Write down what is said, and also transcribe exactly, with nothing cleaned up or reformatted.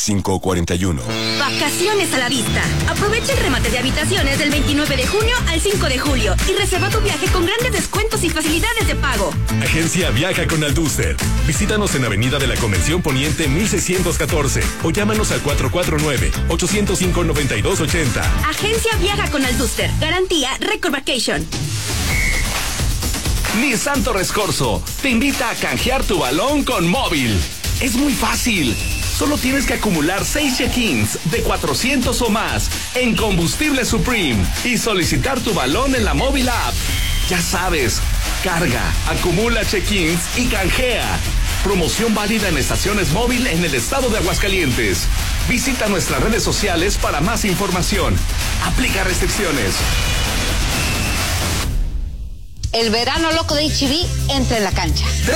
cinco cuatro uno. Vacaciones a la vista. Aprovecha el remate de habitaciones del veintinueve de junio al cinco de julio y reserva tu viaje con grandes descuentos y facilidades de pago. Agencia Viaja con Alduster. Visítanos en Avenida de la Convención Poniente mil seiscientos catorce o llámanos al cuatro cuatro nueve, ocho cero cinco, nueve dos ocho cero. Agencia Viaja con Alduster. Garantía Record Vacation. Nissan Torres Corso te invita a canjear tu balón con móvil. Es muy fácil. Solo tienes que acumular seis check-ins de cuatrocientos o más en Combustible Supreme y solicitar tu balón en la móvil app. Ya sabes, carga, acumula check-ins y canjea. Promoción válida en estaciones móvil en el estado de Aguascalientes. Visita nuestras redes sociales para más información. Aplica restricciones. El verano loco de H E B entra en la cancha.